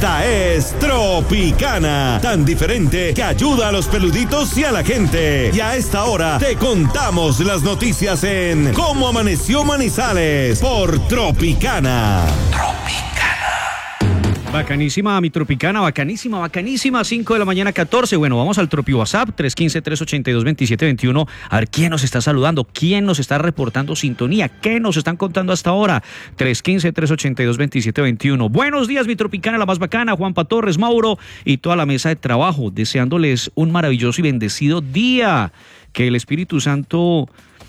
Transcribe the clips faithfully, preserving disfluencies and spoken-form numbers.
Esta es Tropicana, tan diferente que ayuda a los peluditos y a la gente. Y a esta hora te contamos las noticias en Cómo Amaneció Manizales por Tropicana. Tropicana. Bacanísima, mi Tropicana, bacanísima, bacanísima, cinco de la mañana, catorce. Bueno, vamos al Tropi WhatsApp, tres uno cinco, tres ocho dos, dos siete dos uno. A ver, ¿quién nos está saludando? ¿Quién nos está reportando sintonía? ¿Qué nos están contando hasta ahora? tres uno cinco, tres ocho dos, dos siete dos uno. Buenos días, mi Tropicana, la más bacana, Juanpa Torres, Mauro y toda la mesa de trabajo, deseándoles un maravilloso y bendecido día. Que el Espíritu Santo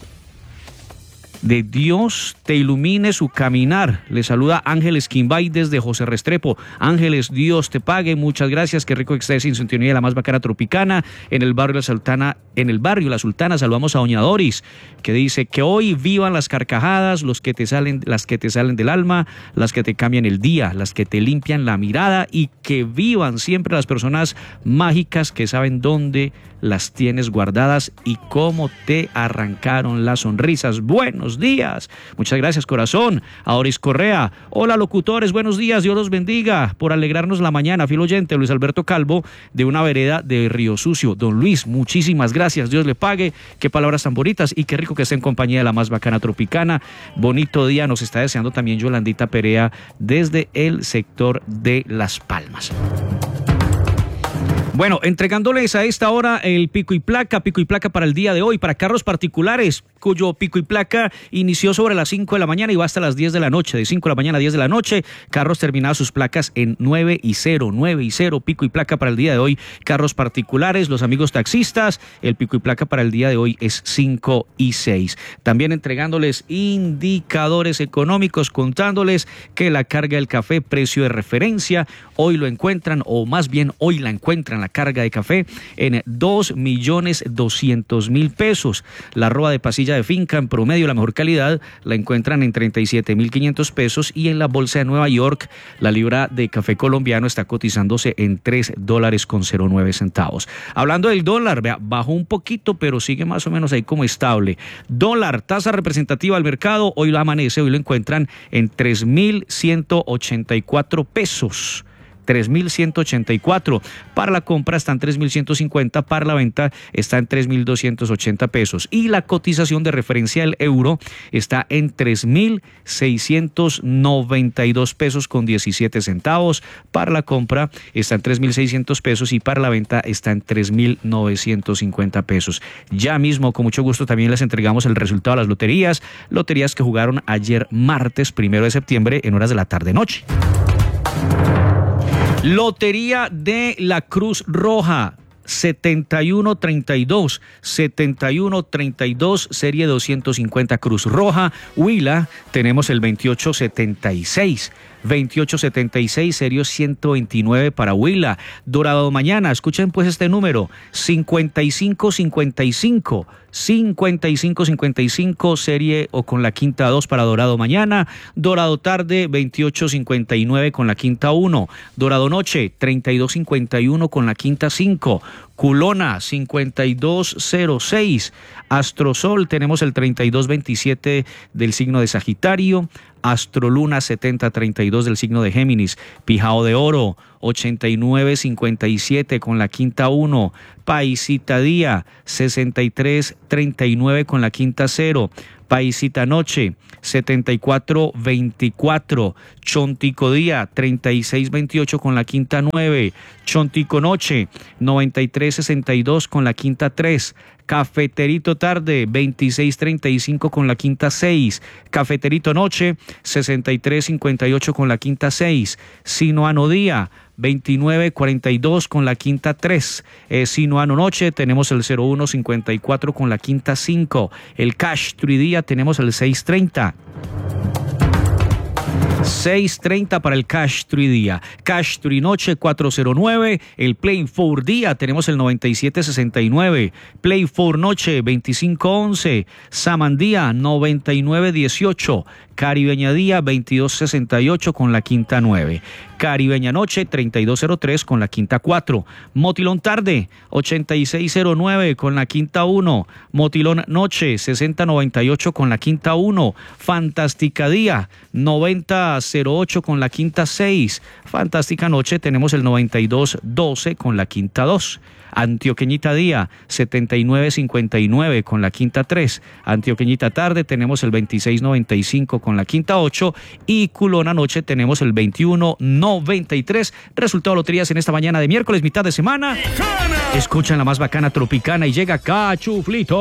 de Dios te ilumine su caminar. Le saluda Ángeles Quimbay desde José Restrepo. Ángeles, Dios te pague, muchas gracias. Qué rico que estés en sintonía de la más bacana Tropicana. En el barrio La Sultana, en el barrio La Sultana saludamos a doña Doris, que dice que hoy vivan las carcajadas, los que te salen, las que te salen del alma, las que te cambian el día, las que te limpian la mirada, y que vivan siempre las personas mágicas que saben dónde las tienes guardadas y cómo te arrancaron las sonrisas. Buenos días. Muchas gracias, corazón. A Doris Correa. Hola, locutores. Buenos días. Dios los bendiga por alegrarnos la mañana. Fiel oyente, Luis Alberto Calvo, de una vereda de Río Sucio. Don Luis, muchísimas gracias. Dios le pague. Qué palabras tan bonitas y qué rico que esté en compañía de la más bacana Tropicana. Bonito día nos está deseando también Yolandita Perea desde el sector de Las Palmas. Bueno, entregándoles a esta hora el pico y placa, pico y placa para el día de hoy, para carros particulares, cuyo pico y placa inició sobre las cinco de la mañana y va hasta las diez de la noche, de cinco de la mañana a diez de la noche, carros terminados sus placas en nueve y cero, nueve y cero, pico y placa para el día de hoy, carros particulares, los amigos taxistas, el pico y placa para el día de hoy es cinco y seis. También entregándoles indicadores económicos, contándoles que la carga del café, precio de referencia, hoy lo encuentran, o más bien hoy la encuentran, la carga de café en dos millones doscientos mil pesos. La arroba de pasilla de finca en promedio, la mejor calidad, la encuentran en treinta y siete mil quinientos pesos, y en la bolsa de Nueva York la libra de café colombiano está cotizándose en tres dólares con cero nueve centavos. Hablando del dólar, vea, bajó un poquito, pero sigue más o menos ahí como estable. Dólar, tasa representativa al mercado, hoy lo amanece, hoy lo encuentran en tres mil ciento ochenta y cuatro pesos. tres mil ciento ochenta y cuatro. Para la compra está en tres mil ciento cincuenta, para la venta está en tres mil doscientos ochenta pesos. Y la cotización de referencia del euro está en tres mil seiscientos noventa y dos pesos con diecisiete centavos. Para la compra está en tres mil seiscientos pesos y para la venta está en tres mil novecientos cincuenta pesos. Ya mismo, con mucho gusto, también les entregamos el resultado de las loterías, loterías que jugaron ayer martes primero de septiembre en horas de la tarde-noche. Lotería de la Cruz Roja, setenta y uno treinta y dos, setenta y uno treinta y dos, serie doscientos cincuenta Cruz Roja. Huila, tenemos el veintiocho setenta y seis. veintiocho setenta y seis, serie ciento veintinueve para Huila. Dorado Mañana, escuchen pues este número, cincuenta y cinco cincuenta y cinco, cincuenta y cinco cincuenta y cinco, serie o con la quinta dos para Dorado Mañana. Dorado Tarde, veintiocho cincuenta y nueve con la quinta uno. Dorado Noche, treinta y dos cincuenta y uno con la quinta cinco. Culona, cincuenta y dos cero seis. Astrosol, tenemos el treinta y dos veintisiete del signo de Sagitario. Astroluna, setenta treinta y dos del signo de Géminis. Pijao de Oro, ochenta y nueve cincuenta y siete con la quinta uno. Paisita Día, sesenta y tres treinta y nueve con la quinta cero. Paisita Noche, setenta y cuatro veinticuatro. Chontico Día, treinta y seis veintiocho con la quinta nueve. Chontico Noche, noventa y tres sesenta y dos con la quinta tres. Cafeterito Tarde, veintiséis treinta y cinco con la quinta seis. Cafeterito Noche, sesenta y tres cincuenta y ocho con la quinta seis. Sinoano Día, veintinueve cuarenta y dos con la quinta tres. Eh, Sinoano Noche tenemos el cero uno cincuenta y cuatro con la quinta cinco. El Cash Tree Día tenemos el seis treinta. seis treinta para el Cash Tree Día. Cash Tree Noche cuatro cero nueve. El Play cuatro Día tenemos el noventa y siete sesenta y nueve. Play cuatro Noche veinticinco once. Samandía noventa y nueve dieciocho. Caribeña Día veintidós sesenta y ocho con la quinta nueve. Caribeña Noche treinta y dos cero tres con la quinta cuatro. Motilón Tarde ochenta y seis cero nueve con la quinta uno. Motilón Noche sesenta noventa y ocho con la quinta uno. Fantástica Día noventa cero ocho con la quinta seis. Fantástica Noche tenemos el noventa y dos doce con la quinta dos. Antioqueñita Día setenta y nueve cincuenta y nueve con la quinta tres. Antioqueñita Tarde tenemos el veintiséis noventa y cinco con la quinta ocho. Y Culona Noche tenemos el veintiuno noventa y tres. Resultado de loterías en esta mañana de miércoles, mitad de semana. ¡Picana! Escuchan la más bacana Tropicana y llega Cachuflito.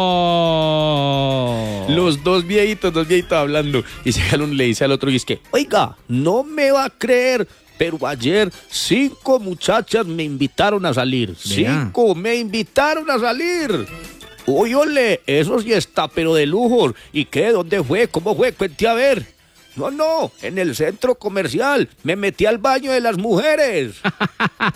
Los dos viejitos, dos viejitos hablando. Y llega uno y le dice al otro y es que, oiga, no me va a creer, pero ayer cinco muchachas me invitaron a salir. Vea. Cinco me invitaron a salir. Uy, ole, eso sí está, pero de lujo. ¿Y qué? ¿Dónde fue? ¿Cómo fue? Cuente a ver. No, no, en el centro comercial. Me metí al baño de las mujeres.